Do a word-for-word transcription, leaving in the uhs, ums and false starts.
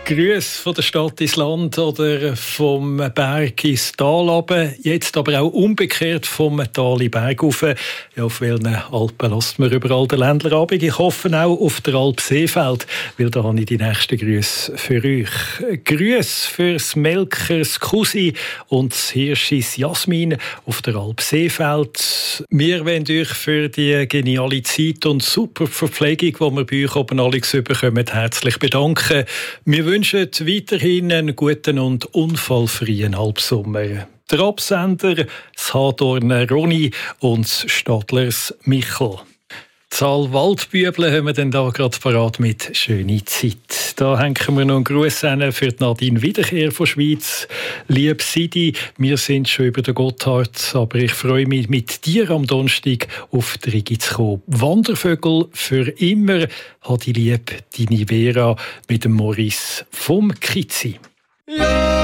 Grüße von der Stadt ins Land oder vom Berg ins Tal runter. Jetzt aber auch umgekehrt vom Tal in den Berg rauf. Ja, auf welchen Alpen lässt man überall den Ländlerabend? Ich hoffe auch auf der Alp Seefeld, weil da habe ich die nächsten Grüße für euch. Grüße fürs Melkers Kusi und das Hirschis Jasmin auf der Alp Seefeld. Wir wollen euch für die geniale Zeit und super Verpflegung, die wir bei euch oben alle bekommen, herzlich bedanken. Wir wünschen weiterhin einen guten und unfallfreien Halbsommer. Der Absender, das Hadorner Ronny und das Stadlers Michel. Die Zahl Waldbübel haben wir dann da gerade parat mit «Schöne Zeit». Da hängen wir noch einen Gruß an für Nadine Wiederkehr von Schweiz. Lieb Sidi, wir sind schon über den Gotthard, aber ich freue mich, mit dir am Donnerstag auf die Rigi zu kommen. Wandervögel für immer, hat die lieb deine Vera mit dem Maurice vom Kizi. Ja.